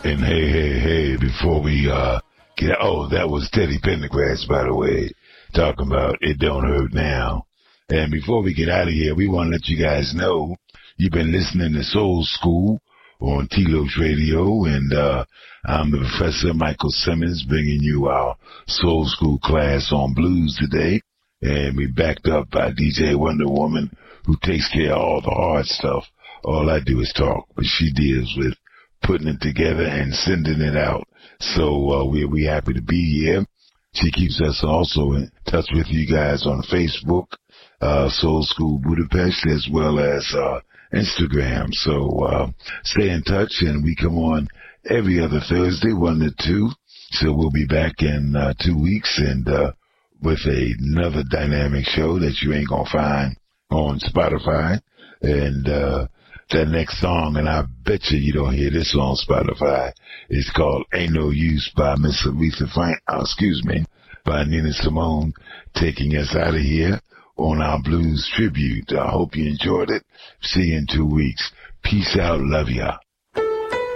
And hey, before we get that was Teddy Pendergrass, by the way, talking about It Don't Hurt Now. And before we get out of here, we want to let you guys know you've been listening to Soul School on T-Lopes Radio, and I'm the Professor Michael Simmons bringing you our Soul School class on blues today. And we backed up by DJ Wonder Woman, who takes care of all the hard stuff. All I do is talk, but she deals with putting it together and sending it out. So we're happy to be here. She keeps us also in touch with you guys on Facebook, Soul School Budapest, as well as Instagram. So stay in touch, and we come on every other Thursday, 1 to 2. So we'll be back in 2 weeks, and with another dynamic show that you ain't gonna find on Spotify. And that next song, and I bet you don't hear this on Spotify, it's called Ain't No Use by Miss Aretha by Nina Simone, taking us out of here on our blues tribute. I hope you enjoyed it. See you in 2 weeks. Peace out. Love ya.